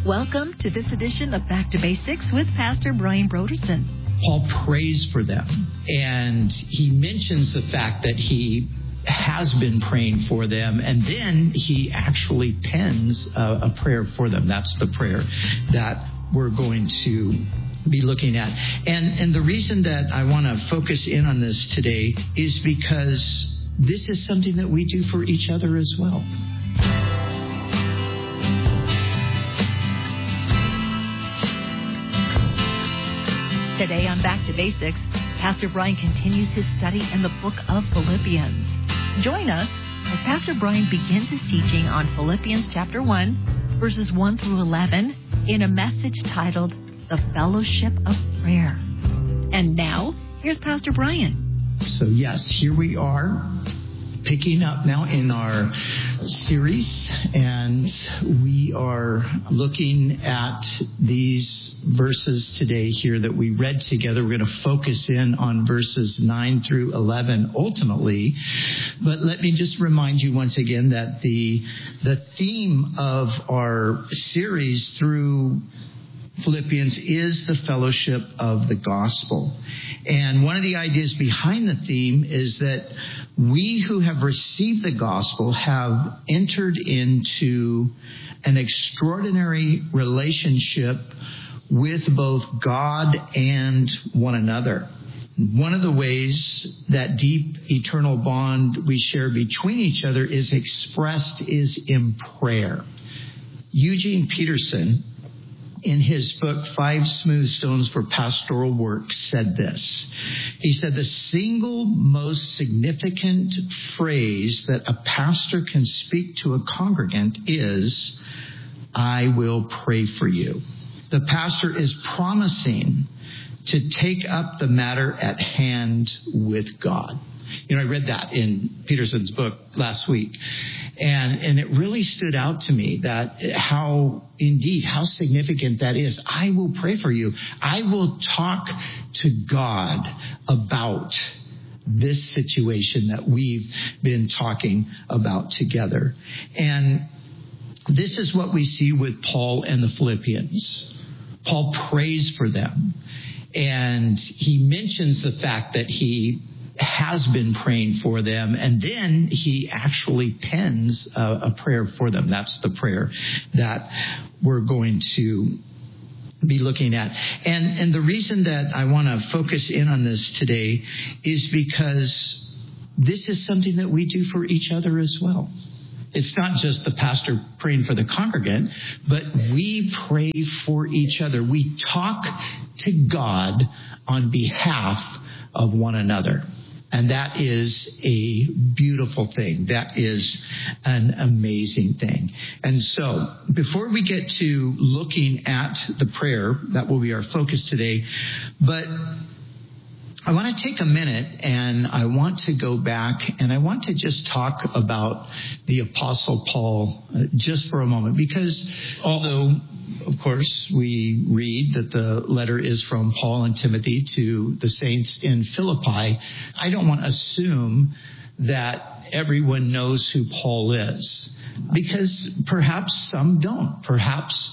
Welcome to this edition of Back to Basics with Pastor Brian Broderson. Paul prays for them, and he mentions the fact that he has been praying for them, and then he actually pens a prayer for them. That's the prayer that we're going to be looking at. And the reason that I want to focus in on this today is because this is something that we do for each other as well. Today on Back to Basics, Pastor Brian continues his study in the book of Philippians. Join us as Pastor Brian begins his teaching on Philippians chapter 1, verses 1 through 11, in a message titled, The Fellowship of Prayer. And now, here's Pastor Brian. So yes, here we are, picking up now in our series, and we are looking at these verses today here that we read together. We're going to focus in on verses 9 through 11 ultimately, but let me just remind you once again that the theme of our series through Philippians is the fellowship of the gospel. And one of the ideas behind the theme is that we who have received the gospel have entered into an extraordinary relationship with both God and one another. One of the ways that deep eternal bond we share between each other is expressed in prayer. Eugene Peterson, in his book, 5 Smooth Stones for Pastoral Work, said this. He said, the single most significant phrase that a pastor can speak to a congregant is, I will pray for you. The pastor is promising to take up the matter at hand with God. You know, I read that in Peterson's book last week, and it really stood out to me that how significant that is. I will pray for you. I will talk to God about this situation that we've been talking about together. And this is what we see with Paul and the Philippians. Paul prays for them, and he mentions the fact that he has been praying for them, and then he actually pens a prayer for them. That's the prayer that we're going to be looking at. And the reason that I want to focus in on this today is because this is something that we do for each other as well. It's not just the pastor praying for the congregant, but we pray for each other. We talk to God on behalf of one another. And that is a beautiful thing. That is an amazing thing. And so before we get to looking at the prayer, that will be our focus today, but I want to take a minute and I want to go back and I want to just talk about the Apostle Paul just for a moment, because although, of course, we read that the letter is from Paul and Timothy to the saints in Philippi, I don't want to assume that everyone knows who Paul is, because perhaps some don't. Perhaps